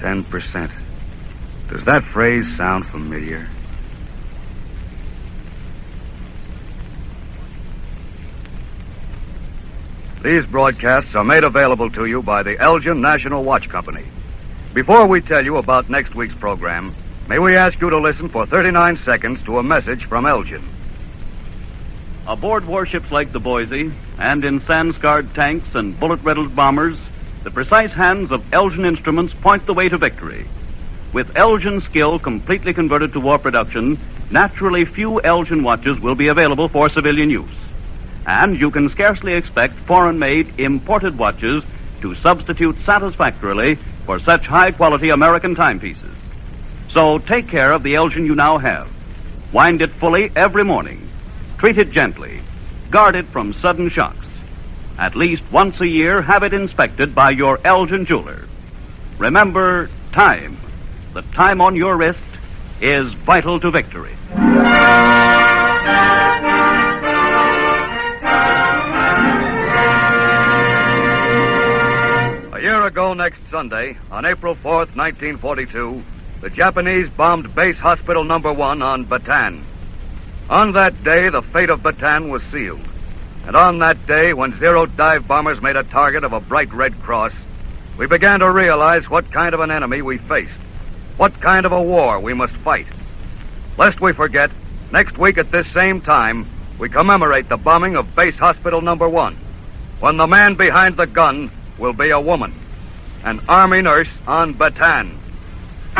10%. Does that phrase sound familiar? These broadcasts are made available to you by the Elgin National Watch Company. Before we tell you about next week's program, may we ask you to listen for 39 seconds to a message from Elgin. Aboard warships like the Boise, and in sand-scarred tanks and bullet-riddled bombers, the precise hands of Elgin instruments point the way to victory. With Elgin skill completely converted to war production, naturally few Elgin watches will be available for civilian use. And you can scarcely expect foreign-made, imported watches to substitute satisfactorily for such high-quality American timepieces. So take care of the Elgin you now have. Wind it fully every morning. Treat it gently. Guard it from sudden shocks. At least once a year, have it inspected by your Elgin jeweler. Remember, time. The time on your wrist is vital to victory. A year ago next Sunday, on April 4th, 1942, the Japanese bombed Base Hospital No. 1 on Bataan. On that day, the fate of Bataan was sealed. And on that day, when Zero dive bombers made a target of a bright red cross, we began to realize what kind of an enemy we faced, what kind of a war we must fight. Lest we forget, next week at this same time, we commemorate the bombing of Base Hospital No. 1, when the man behind the gun will be a woman, an Army nurse on Bataan.